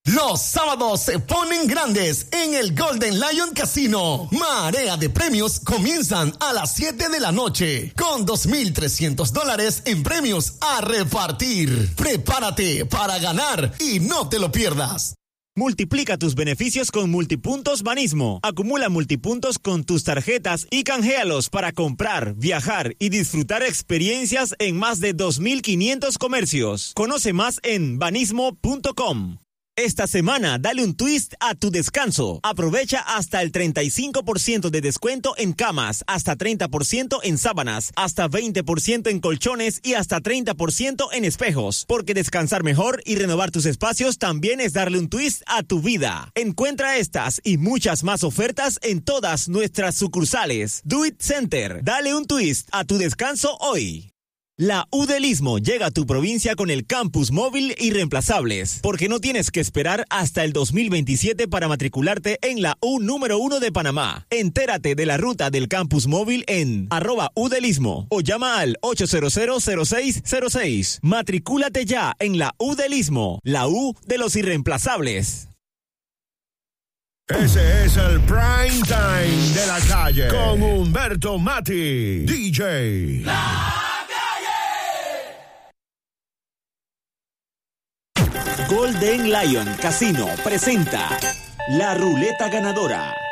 Los sábados se ponen grandes en el Golden Lion Casino. Marea de premios comienzan a las 7 de la noche con $2,300 en premios a repartir. Prepárate para ganar y no te lo pierdas. Multiplica tus beneficios con Multipuntos Banismo. Acumula multipuntos con tus tarjetas y canjealos para comprar, viajar y disfrutar experiencias en más de 2,500 comercios. Conoce más en banismo.com. Esta semana, dale un twist a tu descanso. Aprovecha hasta el 35% de descuento en camas, hasta 30% en sábanas, hasta 20% en colchones y hasta 30% en espejos. Porque descansar mejor y renovar tus espacios también es darle un twist a tu vida. Encuentra estas y muchas más ofertas en todas nuestras sucursales. Do It Center. Dale un twist a tu descanso hoy. La U del Istmo llega a tu provincia con el campus móvil Irreemplazables, porque no tienes que esperar hasta el 2027 para matricularte en la U número 1 de Panamá. Entérate de la ruta del campus móvil en @UdelIstmo o llama al 800-0606. Matricúlate ya en la U del Istmo, la U de los Irreemplazables. Ese es el prime time de la calle con Humberto Mati, DJ. Golden Lion Casino presenta La Ruleta Ganadora.